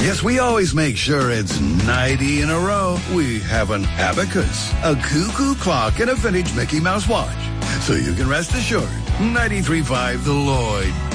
Yes, we always make sure it's 90 in a row. We have an abacus, a cuckoo clock, and a vintage Mickey Mouse watch. So you can rest assured, 93.5 The Lloyd.